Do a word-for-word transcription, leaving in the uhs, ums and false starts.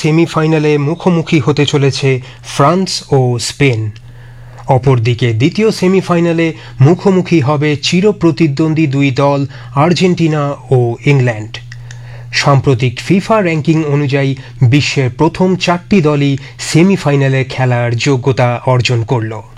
সেমিফাইনালে মুখোমুখি হতে চলেছে ফ্রান্স ও স্পেন। অপরদিকে দ্বিতীয় সেমিফাইনালে মুখোমুখি হবে চিরপ্রতিদ্বন্দ্বী দুই দল আর্জেন্টিনা ও ইংল্যান্ড। সাম্প্রতিক ফিফা র্যাঙ্কিং অনুযায়ী বিশ্বের প্রথম চারটি দলই সেমিফাইনালে খেলার যোগ্যতা অর্জন করল।